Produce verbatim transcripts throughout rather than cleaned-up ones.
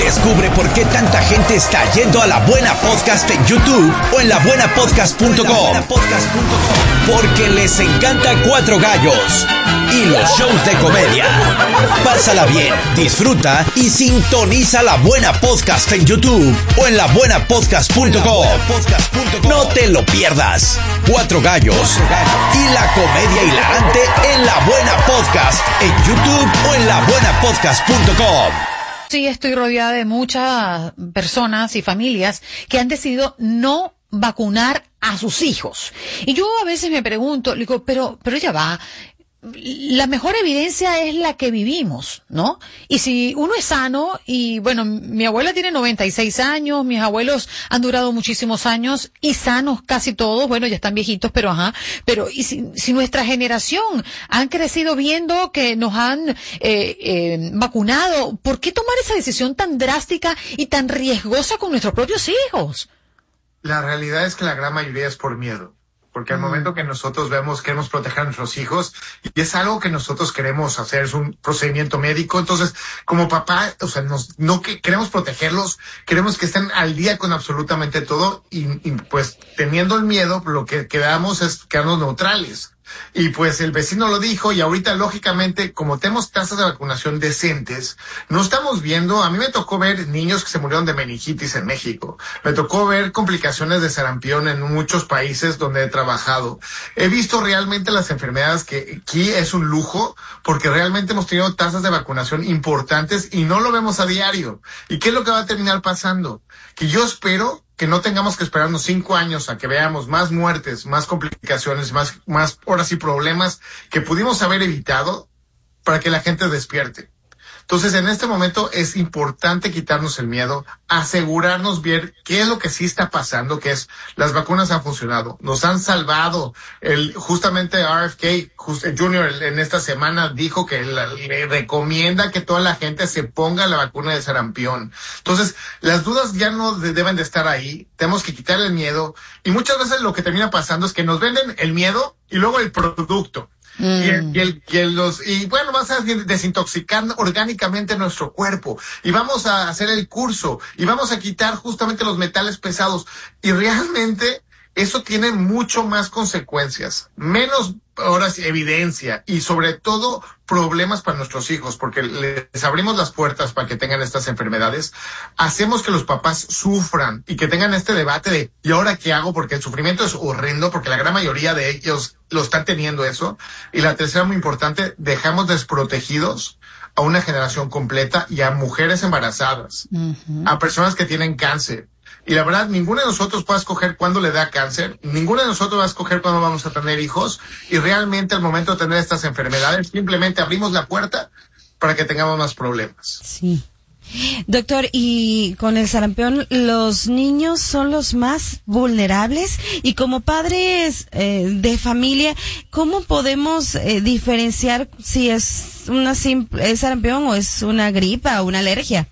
Descubre por qué tanta gente está yendo a La Buena Podcast en YouTube o en la buena podcast punto com. Porque les encanta Cuatro Gallos y los shows de comedia. Pásala bien, disfruta y sintoniza La Buena Podcast en YouTube o en la buena podcast punto com. No te lo pierdas. Cuatro Gallos y la comedia hilarante en La Buena Podcast en YouTube o en la buena podcast punto com. Sí, estoy rodeada de muchas personas y familias que han decidido no vacunar a sus hijos. Y yo a veces me pregunto, digo, pero, pero ya va, la mejor evidencia es la que vivimos, ¿no? Y si uno es sano, y bueno, mi abuela tiene noventa y seis años, mis abuelos han durado muchísimos años y sanos casi todos, bueno, ya están viejitos, pero ajá, pero y si, si nuestra generación han crecido viendo que nos han eh, eh, vacunado, ¿por qué tomar esa decisión tan drástica y tan riesgosa con nuestros propios hijos? La realidad es que la gran mayoría es por miedo. Porque al momento que nosotros vemos, queremos proteger a nuestros hijos, y es algo que nosotros queremos hacer, es un procedimiento médico. Entonces, como papá, o sea, nos, no que queremos protegerlos, queremos que estén al día con absolutamente todo, y, y pues teniendo el miedo, lo que quedamos es quedarnos neutrales. Y pues el vecino lo dijo, y ahorita lógicamente, como tenemos tasas de vacunación decentes, no estamos viendo, a mí me tocó ver niños que se murieron de meningitis en México, me tocó ver complicaciones de sarampión en muchos países donde he trabajado. He visto realmente las enfermedades que aquí es un lujo, porque realmente hemos tenido tasas de vacunación importantes y no lo vemos a diario. ¿Y qué es lo que va a terminar pasando? Que yo espero que no tengamos que esperarnos cinco años a que veamos más muertes, más complicaciones, más, más horas y problemas que pudimos haber evitado para que la gente despierte. Entonces, en este momento es importante quitarnos el miedo, asegurarnos bien qué es lo que sí está pasando, que es las vacunas han funcionado, nos han salvado. El justamente R F K just, Junior en esta semana dijo que la, le recomienda que toda la gente se ponga la vacuna de sarampión. Entonces, las dudas ya no de, deben de estar ahí, tenemos que quitar el miedo, y muchas veces lo que termina pasando es que nos venden el miedo y luego el producto. Mm. Y, el, y, el, y, el, los, y bueno, vamos a desintoxicar orgánicamente nuestro cuerpo, y vamos a hacer el curso, y vamos a quitar justamente los metales pesados, y realmente eso tiene mucho más consecuencias, menos horas evidencia, y sobre todo problemas para nuestros hijos, porque les abrimos las puertas para que tengan estas enfermedades, hacemos que los papás sufran y que tengan este debate de ¿y ahora qué hago? Porque el sufrimiento es horrendo, porque la gran mayoría de ellos lo están teniendo eso. Y la tercera, muy importante, dejamos desprotegidos a una generación completa y a mujeres embarazadas, uh-huh. a personas que tienen cáncer. Y la verdad, ninguno de nosotros puede escoger cuándo le da cáncer, ninguno de nosotros va a escoger cuándo vamos a tener hijos, y realmente al momento de tener estas enfermedades, simplemente abrimos la puerta para que tengamos más problemas. Sí. Doctor, y con el sarampión, los niños son los más vulnerables, y como padres eh, de familia, ¿cómo podemos eh, diferenciar si es una simple es sarampión o es una gripa o una alergia?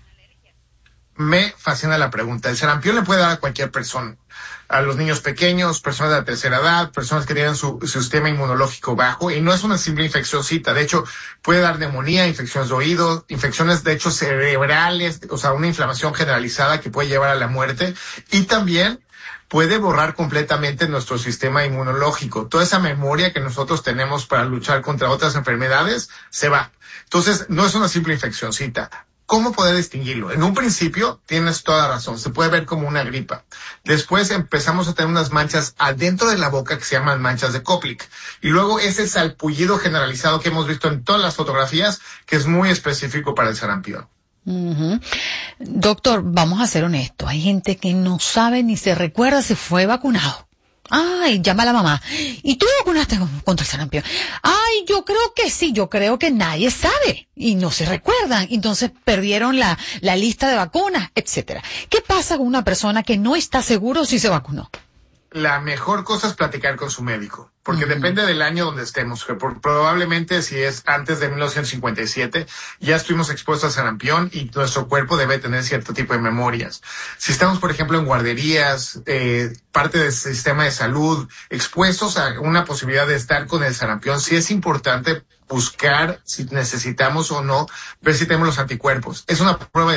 Me fascina la pregunta. El sarampión le puede dar a cualquier persona, a los niños pequeños, personas de la tercera edad, personas que tienen su, su sistema inmunológico bajo, y no es una simple infeccióncita. De hecho, puede dar neumonía, infecciones de oído, infecciones de hecho cerebrales, o sea, una inflamación generalizada que puede llevar a la muerte, y también puede borrar completamente nuestro sistema inmunológico. Toda esa memoria que nosotros tenemos para luchar contra otras enfermedades se va. Entonces, no es una simple infeccióncita. ¿Cómo poder distinguirlo? En un principio, tienes toda razón, se puede ver como una gripa. Después empezamos a tener unas manchas adentro de la boca que se llaman manchas de Koplik. Y luego ese salpullido generalizado que hemos visto en todas las fotografías, que es muy específico para el sarampión. Uh-huh. Doctor, vamos a ser honestos, hay gente que no sabe ni se recuerda si fue vacunado. Ay, llama a la mamá. ¿Y tú vacunaste contra el sarampión? Ay, yo creo que sí, yo creo que nadie sabe y no se recuerdan. Entonces perdieron la, la lista de vacunas, etcétera. ¿Qué pasa con una persona que no está seguro si se vacunó? La mejor cosa es platicar con su médico, porque uh-huh. depende del año donde estemos. Que por, probablemente si es antes de mil novecientos cincuenta y siete, ya estuvimos expuestos a sarampión y nuestro cuerpo debe tener cierto tipo de memorias. Si estamos, por ejemplo, en guarderías, eh, parte del sistema de salud, expuestos a una posibilidad de estar con el sarampión, sí es importante buscar si necesitamos o no, ver si tenemos los anticuerpos. Es una prueba de